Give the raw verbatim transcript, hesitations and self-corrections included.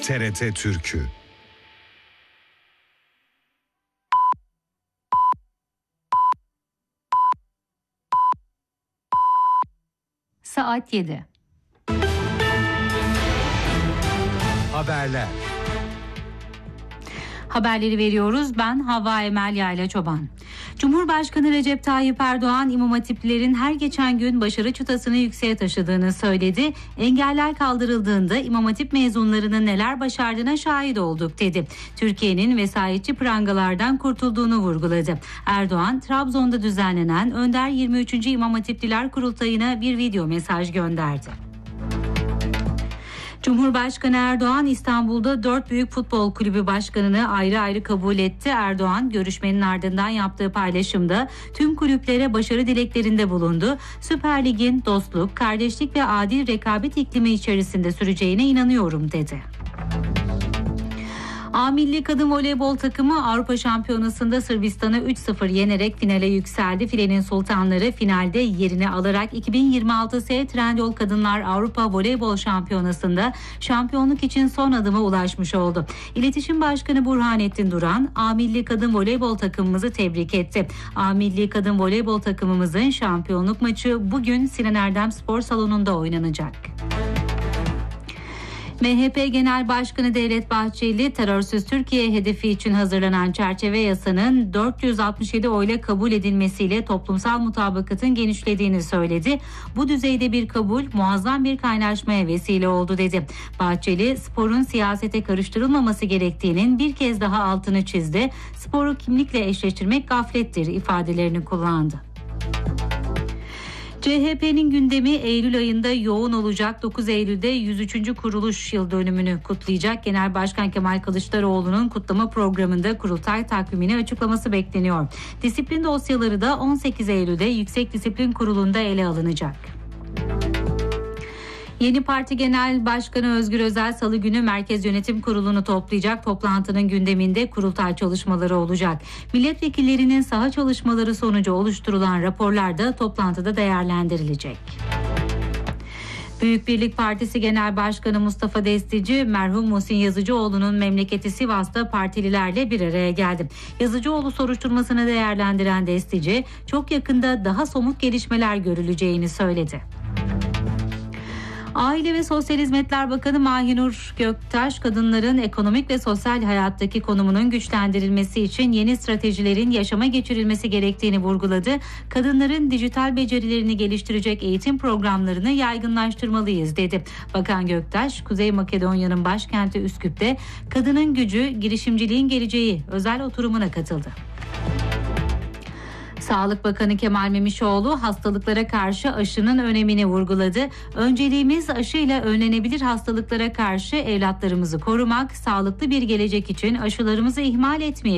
T R T Türk'ü. Saat yedi. Haberler. Haberleri veriyoruz. Ben Havva Emel Yayla Çoban. Cumhurbaşkanı Recep Tayyip Erdoğan, İmam Hatiplilerin her geçen gün başarı çıtasını yükseğe taşıdığını söyledi. Engeller kaldırıldığında İmam Hatip mezunlarının neler başardığına şahit olduk dedi. Türkiye'nin vesayetçi prangalardan kurtulduğunu vurguladı. Erdoğan, Trabzon'da düzenlenen Önder yirmi üçüncü İmam Hatipliler Kurultayı'na bir video mesaj gönderdi. Cumhurbaşkanı Erdoğan, İstanbul'da dört büyük futbol kulübü başkanını ayrı ayrı kabul etti. Erdoğan, görüşmenin ardından yaptığı paylaşımda tüm kulüplere başarı dileklerinde bulundu. Süper Lig'in dostluk, kardeşlik ve adil rekabet iklimi içerisinde süreceğine inanıyorum dedi. A Milli Kadın Voleybol takımı Avrupa Şampiyonası'nda Sırbistan'ı üç sıfır yenerek finale yükseldi. Filenin sultanları finalde yerini alarak iki bin yirmi altı S Trendyol Kadınlar Avrupa Voleybol Şampiyonası'nda şampiyonluk için son adıma ulaşmış oldu. İletişim Başkanı Burhanettin Duran, A Milli Kadın Voleybol takımımızı tebrik etti. A Milli Kadın Voleybol takımımızın şampiyonluk maçı bugün Sinan Erdem Spor Salonu'nda oynanacak. M H P Genel Başkanı Devlet Bahçeli, terörsüz Türkiye hedefi için hazırlanan çerçeve yasanın dört yüz altmış yedi oyla kabul edilmesiyle toplumsal mutabakatın genişlediğini söyledi. Bu düzeyde bir kabul muazzam bir kaynaşmaya vesile oldu dedi. Bahçeli, sporun siyasete karıştırılmaması gerektiğinin bir kez daha altını çizdi. Sporu kimlikle eşleştirmek gaflettir ifadelerini kullandı. C H P'nin gündemi Eylül ayında yoğun olacak. dokuz Eylül'de yüz üçüncü kuruluş yıl dönümünü kutlayacak. Genel Başkan Kemal Kılıçdaroğlu'nun kutlama programında kurultay takvimini açıklaması bekleniyor. Disiplin dosyaları da on sekiz Eylül'de Yüksek Disiplin Kurulu'nda ele alınacak. Yeni Parti Genel Başkanı Özgür Özel Salı günü Merkez Yönetim Kurulu'nu toplayacak. Toplantının gündeminde kurultay çalışmaları olacak. Milletvekillerinin saha çalışmaları sonucu oluşturulan raporlar da toplantıda değerlendirilecek. Büyük Birlik Partisi Genel Başkanı Mustafa Destici, merhum Muhsin Yazıcıoğlu'nun memleketi Sivas'ta partililerle bir araya geldi. Yazıcıoğlu soruşturmasını değerlendiren Destici, çok yakında daha somut gelişmeler görüleceğini söyledi. Aile ve Sosyal Hizmetler Bakanı Mahinur Göktaş, kadınların ekonomik ve sosyal hayattaki konumunun güçlendirilmesi için yeni stratejilerin yaşama geçirilmesi gerektiğini vurguladı. Kadınların dijital becerilerini geliştirecek eğitim programlarını yaygınlaştırmalıyız dedi. Bakan Göktaş, Kuzey Makedonya'nın başkenti Üsküp'te Kadının Gücü, Girişimciliğin Geleceği özel oturumuna katıldı. Sağlık Bakanı Kemal Memişoğlu hastalıklara karşı aşının önemini vurguladı. Önceliğimiz aşıyla önlenebilir hastalıklara karşı evlatlarımızı korumak, sağlıklı bir gelecek için aşılarımızı ihmal etmeyelim.